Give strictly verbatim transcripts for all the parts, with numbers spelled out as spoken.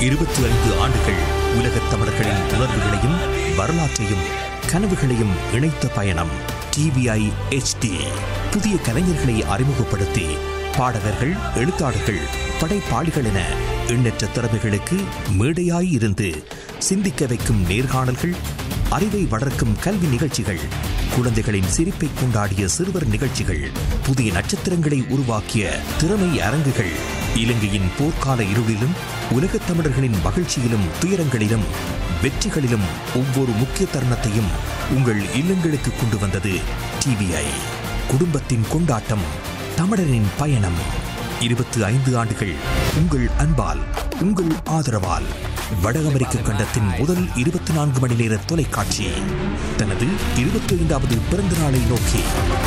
இருபத்தி ஐந்து ஆண்டுகள் உலகத் தமிழர்களின் உணர்வுகளையும் வரலாற்றையும் கனவுகளையும் இணைத்த பயணம். டிவிஐ எச் டி புதிய கலைஞர்களை அறிமுகப்படுத்தி பாடகர்கள், எழுத்தாளர்கள், படைப்பாளிகள் என எண்ணற்ற திறமைகளுக்கு மேடையாய் இருந்து சிந்திக்க வைக்கும் நேர்காணல்கள், அறிவை வளர்க்கும் கல்வி நிகழ்ச்சிகள், குழந்தைகளின் சிரிப்பை கொண்டாடிய சிறுவர் நிகழ்ச்சிகள், புதிய நட்சத்திரங்களை உருவாக்கிய திறமை அரங்குகள், இலங்கையின் போர்க்கால இருளிலும் உலகத் தமிழர்களின் மகிழ்ச்சியிலும் துயரங்களிலும் வெற்றிகளிலும் ஒவ்வொரு முக்கிய தருணத்தையும் உங்கள் இல்லங்களுக்கு கொண்டு வந்தது டிவிஐ. குடும்பத்தின் கொண்டாட்டம், தமிழரின் பயணம். இருபத்தி ஐந்து ஆண்டுகள் உங்கள் அன்பால், உங்கள் ஆதரவால். வட அமெரிக்க கண்டத்தின் முதல் இருபத்தி நான்கு மணி நேர தொலைக்காட்சி தனது இருபத்தி ஐந்தாவது பிறந்த நாளை நோக்கி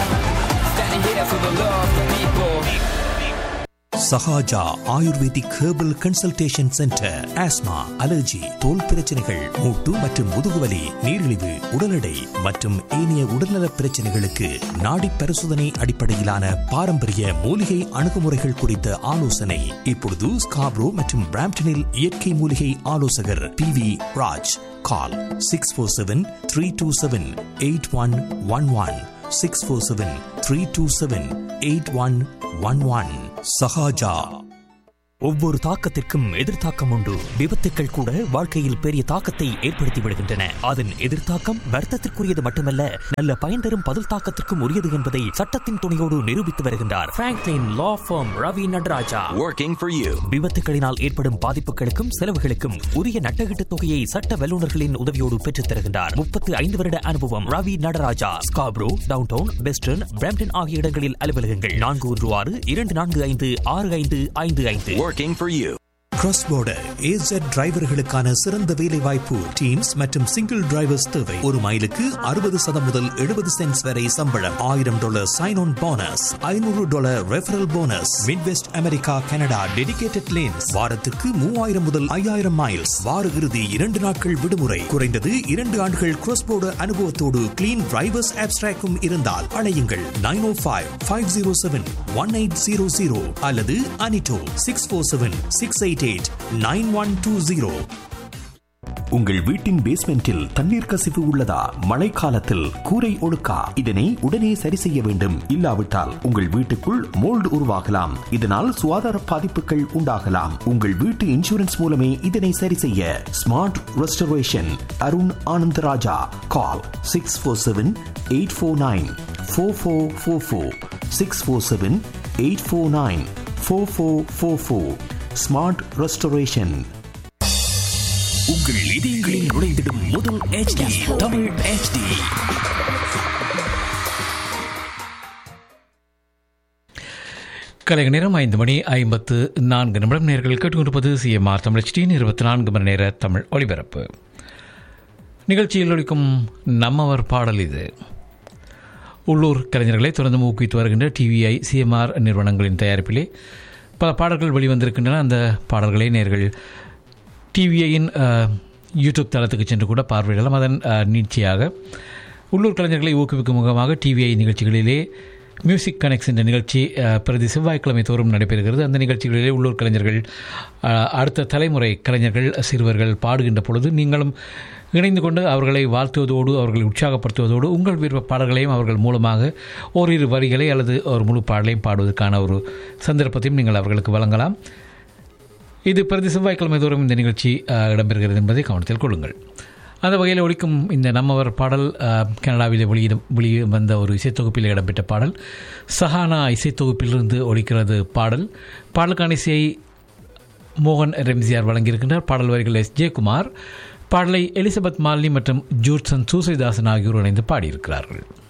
Sahaja ayurvedic herbal consultation centre. Asthma, allergy, தோல் பிரச்சனைகள், மூட்டு மற்றும் முதுகுவலி, நீரிழிவு, உடல் எடை மற்றும் ஏனைய உடல்நல பிரச்சனைகளுக்கு நாடி பரிசோதனை அடிப்படையிலான பாரம்பரிய மூலிகை அணுகுமுறைகள் குறித்த ஆலோசனை. இப்பொழுது ஸ்காப்ரோ மற்றும் பிராம்டனில் இயற்கை மூலிகை ஆலோசகர் பி வி ராஜ். கால் six four seven three two seven eight one one one six four seven three two seven eight one one one. Sahaja. ஒவ்வொரு தாக்கத்திற்கும் எதிர்த்தாக்கம் உண்டு. விபத்துக்கள் கூட வாழ்க்கையில் பெரிய தாக்கத்தை ஏற்படுத்தி விடுகின்றன. அதன் எதிர்த்தாக்கம் வர்த்தத்திற்குரியது மட்டுமல்ல, நல்ல பயன் தரும் பதில் தாக்கத்திற்கும் உரியது என்பதை சட்டத்தின் துணையோடு நிரூபித்து வருகின்றார் Franklin law form Ravi Nataraja. Working for you. விபத்துகளினால் ஏற்படும் பாதிப்புகளுக்கும் செலவுகளுக்கும் உரிய நட்டகீட்டு தொகையை சட்ட வல்லுநர்களின் உதவியோடு பெற்றுத் தருகின்றார். முப்பத்தி ஐந்து வருட அனுபவம். Ravi Nataraja. Scarborough, downtown, western, Brampton ஆகிய இடங்களில் அலுவலகங்கள். நான்கு ஒன்று ஆறு இரண்டு நான்கு ஐந்து ஆறு ஐந்து ஐந்து ஐந்து. Working for you. Cross border ஏசட் டிரைவர்களுக்கான சிறந்த வேலை வாய்ப்பு. டீம்ஸ் மற்றும் சிங்கிள் டிரைவர்ஸ் தேவை. ஒரு மைலுக்கு அறுபது சதம் முதல் எழுபது சென்ட்ஸ் வரை சம்பளம். ஆயிரம் டாலர் சைன் ஆன் போனஸ், ஐநூறு dollar referral bonus. Midwest America, Canada dedicated lanes. வாரத்துக்கு மூவாயிரம் முதல் ஐயாயிரம் மைல்ஸ். வார இறுதி இரண்டு நாட்கள் விடுமுறை. குறைந்தது இரண்டு ஆண்டுகள் கிராஸ் போர்டர் அனுபவத்தோடு கிளீன் டிரைவர்ஸ் ஆப்ஸ்ட்ராக்கும் இருந்தால் அழையுங்கள் நைன் ஓ five five zero seven one eight zero zero அல்லது அனிட்டோ six four seven six eight nine one two zero. உங்கள் வீட்டின் பேஸ்மெண்டில் தண்ணீர் கசிவு உள்ளதா? மழைக்காலத்தில் கூரை ஒழுக்கா? இதனை உடனே சரி செய்ய வேண்டும். இல்லாவிட்டால் உங்கள் வீட்டுக்குள் மோல்டு உருவாகலாம். இதனால் சுகாதார பாதிப்புகள் உண்டாகலாம். உங்கள் வீட்டு இன்சூரன்ஸ் மூலமே இதனை சரி செய்ய ஸ்மார்ட் ரெஸ்டரேஷன். அருண் ஆனந்தராஜா. கால் six four seven eight four nine four four four four six four seven eight four nine four four four four. Smart restoration. உங்கள் இதயங்களில் நுழைந்திடும் முதல் H D Tamil H D. கலைக நேரம் ஐந்து மணி ஐம்பத்து நான்கு நிமிடம். நேர்கள் கேட்டுக்கொண்டிருப்பது சிஎம்ஆர் தமிழ் எச்டியின் இருபத்தி நான்கு மணி நேர தமிழ் ஒலிபரப்பு. நிகழ்ச்சியில் ஒலிக்கும் நம்மவர் பாடல் இது. உள்ளூர் கலைஞர்களை தொடர்ந்து ஊக்குவித்து வருகின்ற டிவிஐ சிஎம்ஆர் நிறுவனங்களின் தயாரிப்பிலே பல பாடல்கள் வெளிவந்திருக்கின்றன. அந்த பாடல்களை நேர்கள் டிவிஐயின் யூடியூப் தளத்துக்கு சென்று கூட பார்வையிடலாம். அதன் நீட்சியாக உள்ளூர் கலைஞர்களை ஊக்குவிக்கும் முகமாக டிவிஐ நிகழ்ச்சிகளிலே மியூசிக் கனெக்ட்ஸ் என்ற நிகழ்ச்சி பிரதி செவ்வாய்க்கிழமை தோறும் நடைபெறுகிறது. அந்த நிகழ்ச்சிகளிலே உள்ளூர் கலைஞர்கள், அடுத்த தலைமுறை கலைஞர்கள், சிறுவர்கள் பாடுகின்ற பொழுது நீங்களும் இணைந்து கொண்டு அவர்களை வாழ்த்துவதோடு, அவர்களை உற்சாகப்படுத்துவதோடு உங்கள் விருப்ப பாடல்களையும் அவர்கள் மூலமாக ஓரிரு வரிகளை அல்லது ஒரு முழு பாடலையும் பாடுவதற்கான ஒரு சந்தர்ப்பத்தையும் நீங்கள் அவர்களுக்கு வழங்கலாம். இது பிரதி செவ்வாய்க்கிழமை தோறும் இந்த நிகழ்ச்சி இடம்பெறுகிறது என்பதை கவனத்தில் கொள்ளுங்கள். அந்த வகையில் ஒழிக்கும் இந்த நம்மவர் பாடல் கனடாவிலே வெளியிட வெளியே வந்த ஒரு இசைத்தொகுப்பில் இடம்பெற்ற பாடல். சஹானா இசைத்தொகுப்பிலிருந்து ஒழிக்கிறது பாடல். பாடலுக்கான இசையை மோகன் ரெம்சியார் வழங்கியிருக்கின்றார். பாடல் வரிகள் எஸ் ஜெயக்குமார். பாடலை எலிசபெத் மாலினி மற்றும் ஜூட்சன் சூசைதாசன் ஆகியோர் இணைந்து பாடியிருக்கிறார்கள்.